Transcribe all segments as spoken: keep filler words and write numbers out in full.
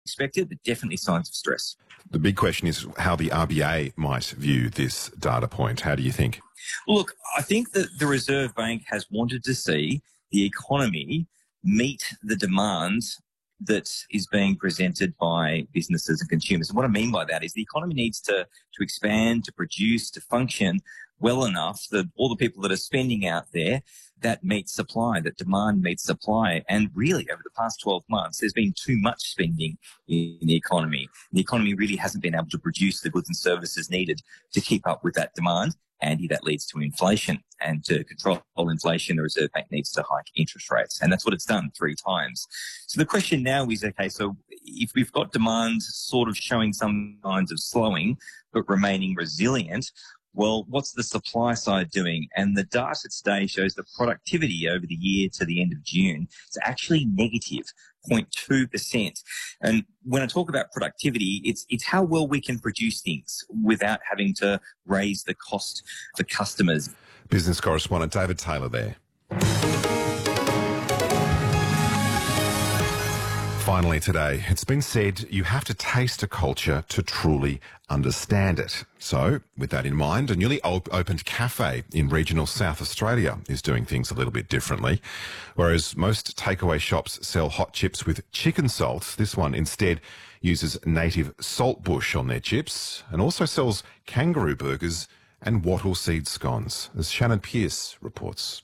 expected, but definitely signs of stress. The big question is how the R B A might view this data point. How do you think? Well, look, I think that the Reserve Bank has wanted to see the economy meet the demands that is being presented by businesses and consumers. And what I mean by that is the economy needs to, to expand, to produce, to function well enough that all the people that are spending out there, that meets supply, that demand meets supply. And really, over the past twelve months, there's been too much spending in the economy. The economy really hasn't been able to produce the goods and services needed to keep up with that demand. And that leads to inflation. And to control inflation, the Reserve Bank needs to hike interest rates. And that's what it's done three times. So the question now is, okay, so if we've got demand sort of showing some signs of slowing, but remaining resilient, well, what's the supply side doing? And the data today shows the productivity over the year to the end of June is actually negative zero point two percent. And when I talk about productivity, it's it's how well we can produce things without having to raise the cost for customers. Business correspondent David Taylor there. Finally today, it's been said you have to taste a culture to truly understand it. So, with that in mind, a newly op- opened cafe in regional South Australia is doing things a little bit differently. Whereas most takeaway shops sell hot chips with chicken salt, this one instead uses native salt bush on their chips and also sells kangaroo burgers and wattle seed scones, as Shannon Pearce reports.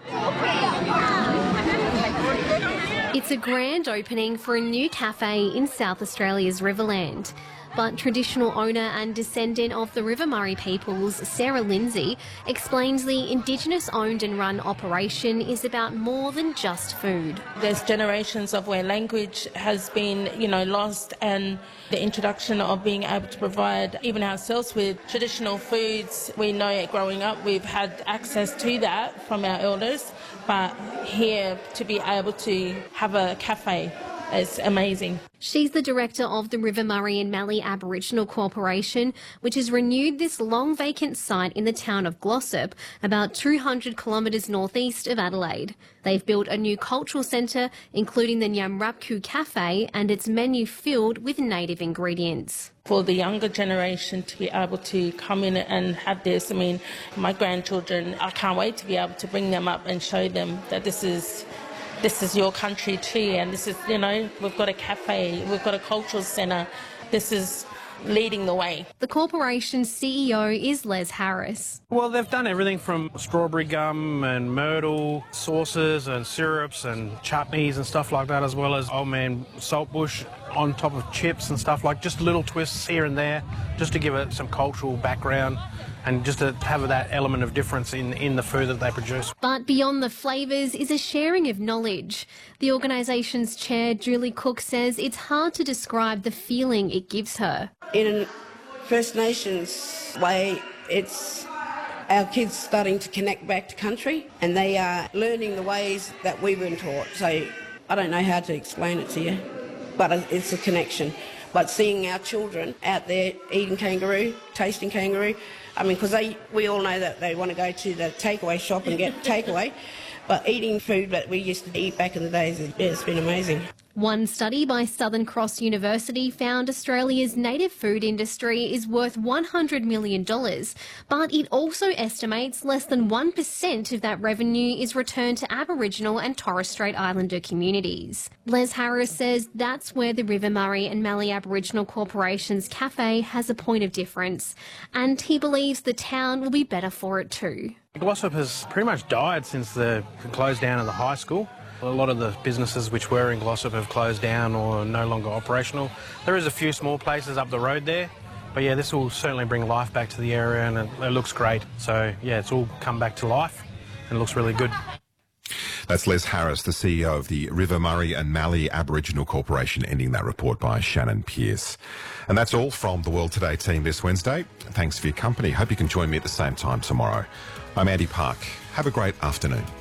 It's a grand opening for a new cafe in South Australia's Riverland. But traditional owner and descendant of the River Murray peoples, Sarah Lindsay, explains the Indigenous-owned and run operation is about more than just food. There's generations of where language has been, you know, lost, and the introduction of being able to provide even ourselves with traditional foods. We know it growing up, we've had access to that from our elders, but here to be able to have a cafe is amazing. She's the director of the River Murray and Mallee Aboriginal Corporation, which has renewed this long vacant site in the town of Glossop, about two hundred kilometres northeast of Adelaide. They've built a new cultural centre, including the Nyamrapku Cafe, and its menu filled with native ingredients. For the younger generation to be able to come in and have this, I mean, my grandchildren, I can't wait to be able to bring them up and show them that this is This is your country too, and this is, you know, we've got a cafe, we've got a cultural centre. This is leading the way. The corporation's C E O is Les Harris. Well, they've done everything from strawberry gum and myrtle sauces and syrups and chutneys and stuff like that, as well as old man saltbush on top of chips and stuff, like just little twists here and there, just to give it some cultural background and just to have that element of difference in, in the food that they produce. But beyond the flavours is a sharing of knowledge. The organisation's chair, Julie Cook, says it's hard to describe the feeling it gives her. In a First Nations way, it's our kids starting to connect back to country, and they are learning the ways that we've been taught. So I don't know how to explain it to you, but it's a connection. But seeing our children out there eating kangaroo, tasting kangaroo, I mean, because we all know that they want to go to the takeaway shop and get takeaway, but eating food that we used to eat back in the days, it's been amazing. One study by Southern Cross University found Australia's native food industry is worth one hundred million dollars, but it also estimates less than one percent of that revenue is returned to Aboriginal and Torres Strait Islander communities. Les Harris says that's where the River Murray and Mallee Aboriginal Corporation's cafe has a point of difference, and he believes the town will be better for it too. Glossop has pretty much died since the close down of the high school. A lot of the businesses which were in Glossop have closed down or are no longer operational. There is a few small places up the road there, but yeah, this will certainly bring life back to the area, and it, it looks great. So yeah, it's all come back to life and it looks really good. That's Les Harris, the C E O of the River Murray and Mallee Aboriginal Corporation, ending that report by Shannon Pearce. And that's all from the World Today team this Wednesday. Thanks for your company. Hope you can join me at the same time tomorrow. I'm Andy Park. Have a great afternoon.